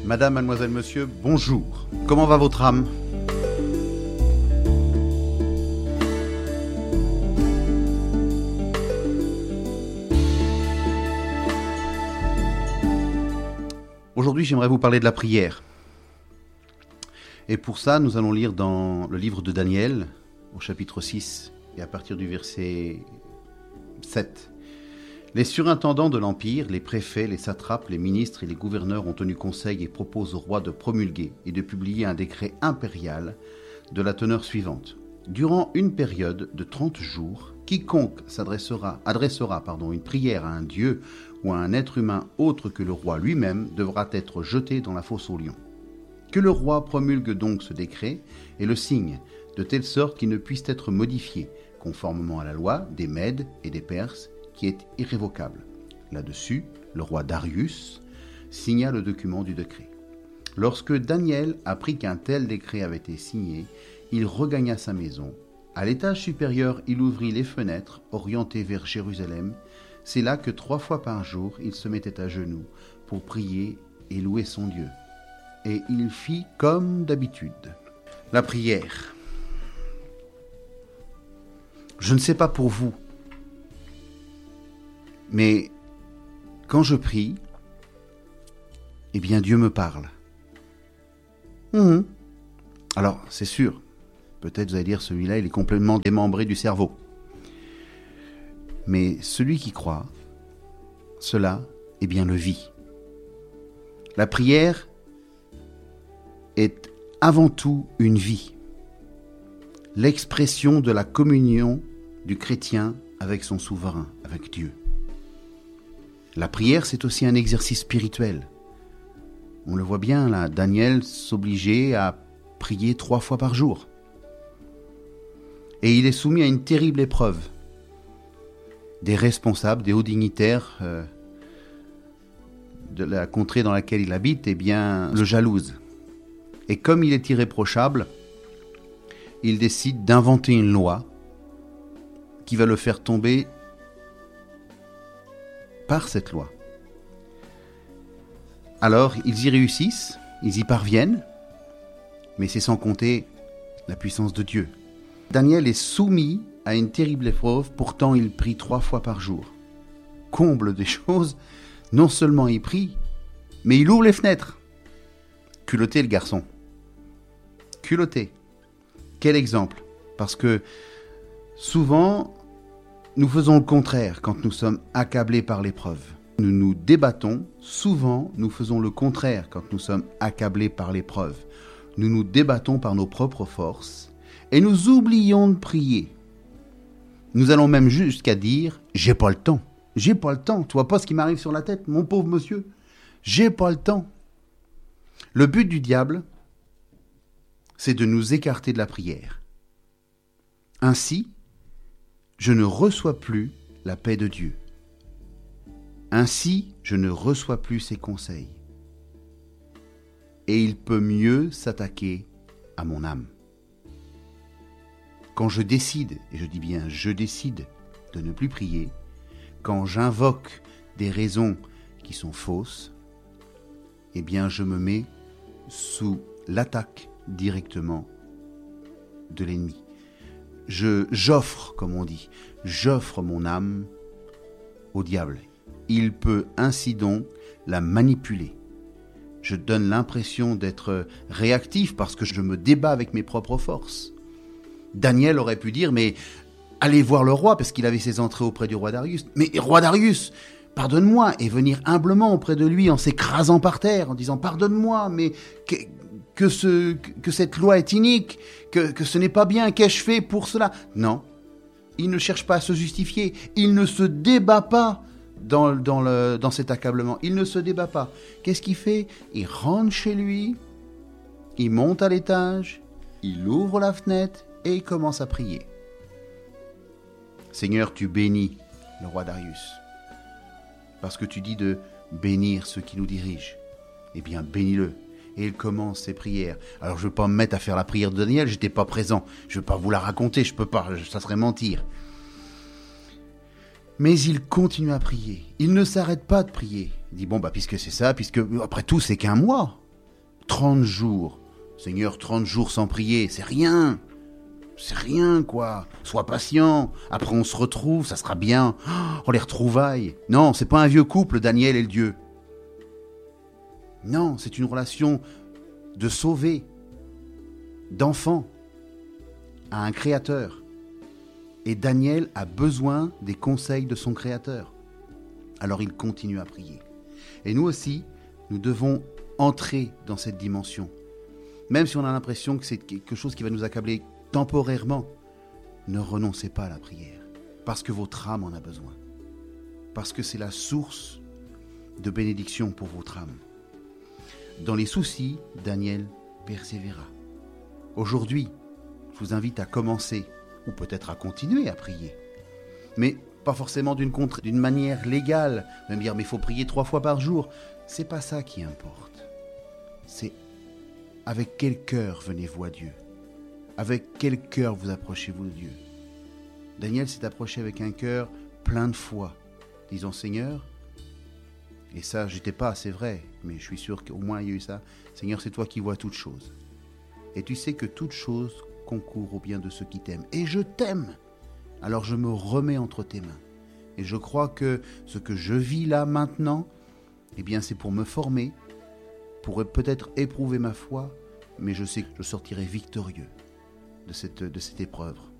Madame, mademoiselle, monsieur, bonjour. Comment va votre âme ? Aujourd'hui, j'aimerais vous parler de la prière. Et pour ça, nous allons lire dans le livre de Daniel, au chapitre 6, et à partir du verset 7. Les surintendants de l'Empire, les préfets, les satrapes, les ministres et les gouverneurs ont tenu conseil et proposent au roi de promulguer et de publier un décret impérial de la teneur suivante. Durant une période de 30 jours, quiconque adressera une prière à un dieu ou à un être humain autre que le roi lui-même devra être jeté dans la fosse aux lions. Que le roi promulgue donc ce décret et le signe, de telle sorte qu'il ne puisse être modifié, conformément à la loi des Mèdes et des Perses, qui est irrévocable. Là-dessus, le roi Darius signa le document du décret. Lorsque Daniel apprit qu'un tel décret avait été signé, il regagna sa maison. À l'étage supérieur, il ouvrit les fenêtres orientées vers Jérusalem. C'est là que 3 fois par jour, il se mettait à genoux pour prier et louer son Dieu. Et il fit comme d'habitude. La prière. Je ne sais pas pour vous, mais quand je prie, eh bien Dieu me parle. Alors, c'est sûr, peut-être vous allez dire, celui-là, il est complètement démembré du cerveau. Mais celui qui croit, cela, eh bien, le vit. La prière est avant tout une vie, l'expression de la communion du chrétien avec son souverain, avec Dieu. La prière, c'est aussi un exercice spirituel. On le voit bien là, Daniel s'obligeait à prier 3 fois par jour. Et il est soumis à une terrible épreuve. Des responsables, des hauts dignitaires de la contrée dans laquelle il habite, eh bien, le jalousent. Et comme il est irréprochable, il décide d'inventer une loi qui va le faire tomber par cette loi. Alors, ils y réussissent, ils y parviennent, mais c'est sans compter la puissance de Dieu. Daniel est soumis à une terrible épreuve, pourtant il prie 3 fois par jour. Comble des choses, non seulement il prie, mais il ouvre les fenêtres. Culotté le garçon. Culotté. Quel exemple ? Parce que souvent, nous faisons le contraire quand nous sommes accablés par l'épreuve. Nous nous débattons, souvent nous faisons le contraire quand nous sommes accablés par l'épreuve. Nous nous débattons par nos propres forces et nous oublions de prier. Nous allons même jusqu'à dire « j'ai pas le temps ». J'ai pas le temps, tu vois pas ce qui m'arrive sur la tête, mon pauvre monsieur. J'ai pas le temps. Le but du diable, c'est de nous écarter de la prière. Ainsi, je ne reçois plus la paix de Dieu. Ainsi, je ne reçois plus ses conseils. Et il peut mieux s'attaquer à mon âme. Quand je décide, et je dis bien je décide de ne plus prier, quand j'invoque des raisons qui sont fausses, eh bien je me mets sous l'attaque directement de l'ennemi. J'offre, comme on dit, j'offre mon âme au diable. Il peut ainsi donc la manipuler. Je donne l'impression d'être réactif parce que je me débat avec mes propres forces. Daniel aurait pu dire, mais allez voir le roi, parce qu'il avait ses entrées auprès du roi Darius. Mais roi Darius, pardonne-moi, et venir humblement auprès de lui en s'écrasant par terre, en disant, pardonne-moi, mais que cette loi est inique, que ce n'est pas bien, qu'ai-je fait pour cela ? Non, il ne cherche pas à se justifier, il ne se débat pas dans cet accablement, il ne se débat pas. Qu'est-ce qu'il fait ? Il rentre chez lui, il monte à l'étage, il ouvre la fenêtre et il commence à prier. Seigneur, tu bénis le roi Darius, parce que tu dis de bénir ceux qui nous dirigent. Eh bien, bénis-le. Et il commence ses prières. Alors, je ne veux pas me mettre à faire la prière de Daniel, je n'étais pas présent. Je ne veux pas vous la raconter, je ne peux pas, ça serait mentir. Mais il continue à prier. Il ne s'arrête pas de prier. Il dit, puisque c'est ça, puisque après tout, c'est qu'un mois. 30 jours. Seigneur, 30 jours sans prier, c'est rien. C'est rien, quoi. Sois patient. Après, on se retrouve, ça sera bien. Oh, les retrouvailles. Non, c'est pas un vieux couple, Daniel et le Dieu. Non, c'est une relation de sauvé, d'enfant, à un créateur. Et Daniel a besoin des conseils de son créateur. Alors il continue à prier. Et nous aussi, nous devons entrer dans cette dimension. Même si on a l'impression que c'est quelque chose qui va nous accabler temporairement, ne renoncez pas à la prière. Parce que votre âme en a besoin. Parce que c'est la source de bénédiction pour votre âme. Dans les soucis, Daniel persévéra. Aujourd'hui, je vous invite à commencer, ou peut-être à continuer à prier. Mais pas forcément d'une manière légale, de me dire mais il faut prier 3 fois par jour. C'est pas ça qui importe. C'est avec quel cœur venez-vous à Dieu? Avec quel cœur vous approchez-vous de Dieu? Daniel s'est approché avec un cœur plein de foi, disant Seigneur, et ça j'étais pas, c'est vrai, mais je suis sûr qu'au moins il y a eu ça, Seigneur, c'est toi qui vois toutes choses. Et tu sais que toutes choses concourent au bien de ceux qui t'aiment. Et je t'aime. Alors je me remets entre tes mains. Et je crois que ce que je vis là maintenant, eh bien c'est pour me former, pour peut-être éprouver ma foi, mais je sais que je sortirai victorieux de cette épreuve.